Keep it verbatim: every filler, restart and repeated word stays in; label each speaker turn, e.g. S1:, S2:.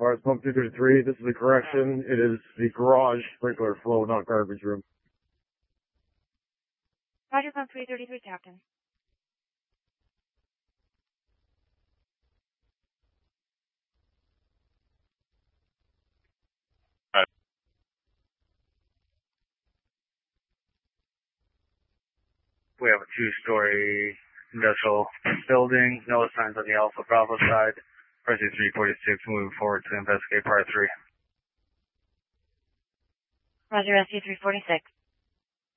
S1: Mars Pump two thirty-three, this is a correction. It is the garage sprinkler flow, not garbage room.
S2: Roger, Pump three thirty-three, Captain.
S3: We have a two-story industrial building. No signs on the Alpha Bravo side. R C three forty-six moving forward to investigate part three.
S2: Roger, S C three forty-six.